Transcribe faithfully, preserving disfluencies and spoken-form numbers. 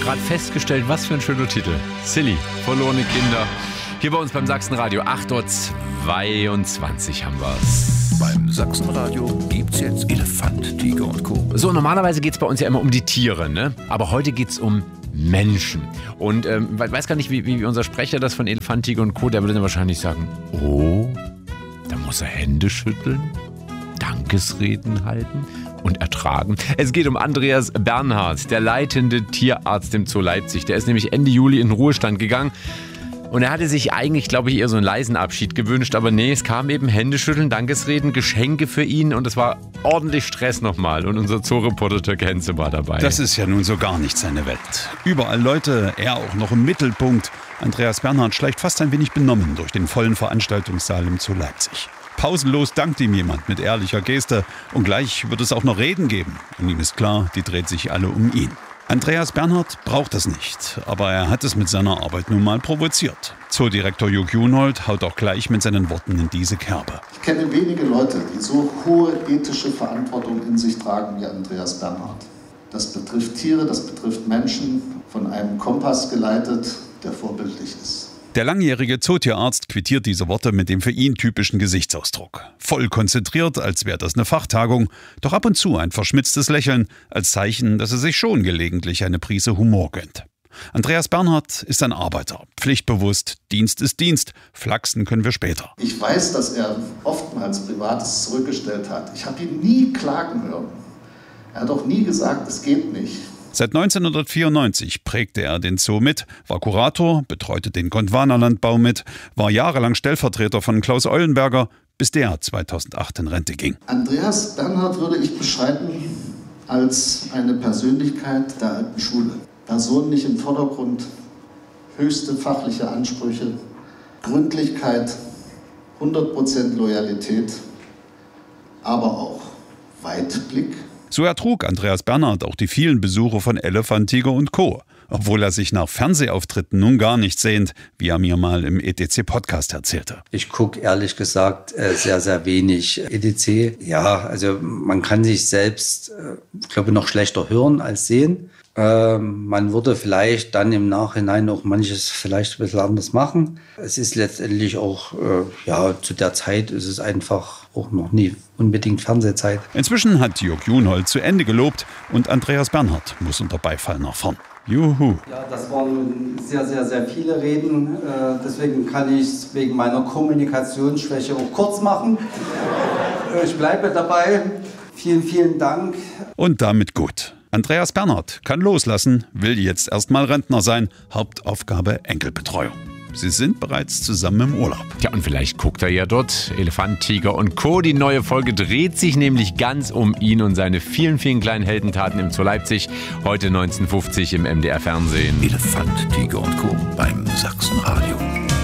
gerade festgestellt, was für ein schöner Titel. Silly, verlorene Kinder. Hier bei uns beim Sachsenradio, acht Uhr zweiundzwanzig haben wir's. Beim Sachsenradio gibt's jetzt Elefant, Tiger und Co. So, normalerweise geht's bei uns ja immer um die Tiere, ne? Aber heute geht's um Menschen. Und ähm, ich weiß gar nicht, wie, wie unser Sprecher das von Elefant, Tiger und Co., der würde dann wahrscheinlich sagen, oh, da muss er Hände schütteln, Dankesreden halten und ertragen. Es geht um Andreas Bernhardt, der leitende Tierarzt im Zoo Leipzig. Der ist nämlich Ende Juli in den Ruhestand gegangen. Und er hatte sich eigentlich, glaube ich, eher so einen leisen Abschied gewünscht. Aber nee, es kam eben Händeschütteln, Dankesreden, Geschenke für ihn. Und es war ordentlich Stress nochmal. Und unser Zoo-Reporter Dirk Henze war dabei. Das ist ja nun so gar nicht seine Welt. Überall Leute, er auch noch im Mittelpunkt. Andreas Bernhardt schleicht fast ein wenig benommen durch den vollen Veranstaltungssaal im Zoo Leipzig. Pausenlos dankt ihm jemand mit ehrlicher Geste. Und gleich wird es auch noch Reden geben. Und ihm ist klar, die dreht sich alle um ihn. Andreas Bernhardt braucht das nicht, aber er hat es mit seiner Arbeit nun mal provoziert. Zoodirektor Jörg Juhnhold haut auch gleich mit seinen Worten in diese Kerbe. Ich kenne wenige Leute, die so hohe ethische Verantwortung in sich tragen wie Andreas Bernhardt. Das betrifft Tiere, das betrifft Menschen, von einem Kompass geleitet, der vorbildlich ist. Der langjährige Zootierarzt quittiert diese Worte mit dem für ihn typischen Gesichtsausdruck. Voll konzentriert, als wäre das eine Fachtagung, doch ab und zu ein verschmitztes Lächeln, als Zeichen, dass er sich schon gelegentlich eine Prise Humor gönnt. Andreas Bernhardt ist ein Arbeiter, pflichtbewusst, Dienst ist Dienst, flachsen können wir später. Ich weiß, dass er oftmals Privates zurückgestellt hat. Ich habe ihn nie klagen hören. Er hat auch nie gesagt, es geht nicht. Seit neunzehnhundertvierundneunzig prägte er den Zoo mit, war Kurator, betreute den Gondwanalandbau mit, war jahrelang Stellvertreter von Klaus Eulenberger, bis der zweitausendacht in Rente ging. Andreas Bernhardt würde ich beschreiben als eine Persönlichkeit der alten Schule. Person nicht im Vordergrund, höchste fachliche Ansprüche, Gründlichkeit, hundert Prozent Loyalität, aber auch Weitblick. So ertrug Andreas Bernhardt auch die vielen Besuche von Elefant, Tiger und Co., obwohl er sich nach Fernsehauftritten nun gar nicht sehnt, wie er mir mal im E T C-Podcast erzählte. Ich gucke ehrlich gesagt sehr, sehr wenig E T C. Ja, also man kann sich selbst, ich glaube, noch schlechter hören als sehen. Ähm, man würde vielleicht dann im Nachhinein auch manches vielleicht ein bisschen anders machen. Es ist letztendlich auch, äh, ja, zu der Zeit ist es einfach auch noch nie unbedingt Fernsehzeit. Inzwischen hat Jörg Juhnhold zu Ende gelobt und Andreas Bernhardt muss unter Beifall nach vorn. Juhu. Ja, das waren sehr, sehr, sehr viele Reden. Äh, deswegen kann ich es wegen meiner Kommunikationsschwäche auch kurz machen. Äh, ich bleibe dabei. Vielen, vielen Dank. Und damit gut. Andreas Bernhardt kann loslassen, will jetzt erstmal Rentner sein. Hauptaufgabe Enkelbetreuung. Sie sind bereits zusammen im Urlaub. Ja, und vielleicht guckt er ja dort Elefant, Tiger und Co. Die neue Folge dreht sich nämlich ganz um ihn und seine vielen, vielen kleinen Heldentaten im Zoo Leipzig. Heute neunzehn Uhr fünfzig im M D R Fernsehen. Elefant, Tiger und Co. beim Sachsenradio.